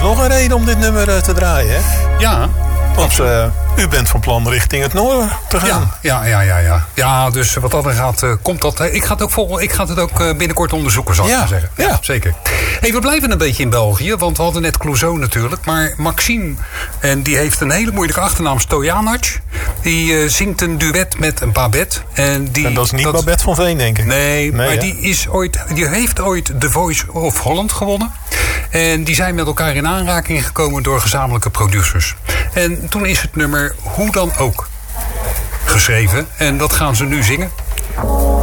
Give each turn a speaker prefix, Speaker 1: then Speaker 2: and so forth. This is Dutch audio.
Speaker 1: nog een reden om dit nummer te draaien, hè?
Speaker 2: Ja.
Speaker 1: Want u bent van plan richting het noorden te gaan.
Speaker 2: Ja. Ja, dus wat dat er gaat, komt dat. Ik ga het ook binnenkort onderzoeken, zal ik maar zeggen. Ja, zeker. Hey, we blijven een beetje in België, want we hadden net Clouseau natuurlijk. Maar Maxime, en die heeft een hele moeilijke achternaam, Stojanac. Die zingt een duet met Babette. En
Speaker 1: dat is niet Babette van Veen, denk ik.
Speaker 2: Nee, maar die heeft ooit The Voice of Holland gewonnen. En die zijn met elkaar in aanraking gekomen door gezamenlijke producers. En toen is het nummer Hoe dan ook geschreven. En dat gaan ze nu zingen.